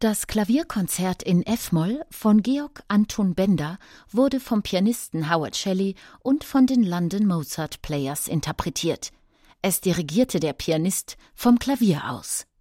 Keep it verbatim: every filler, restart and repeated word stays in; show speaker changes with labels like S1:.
S1: Das Klavierkonzert in F-Moll von Georg Anton Benda wurde vom Pianisten Howard Shelley und von den London Mozart Players interpretiert. Es dirigierte der Pianist vom Klavier aus.